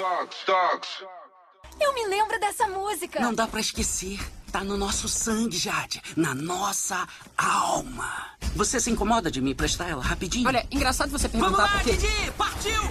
Eu me lembro dessa música. Não dá pra esquecer. Tá no nosso sangue, Jade. Na nossa alma. Você se incomoda de me emprestar ela rapidinho? Olha, engraçado você perguntar Vamos lá, porque... Didi! Partiu!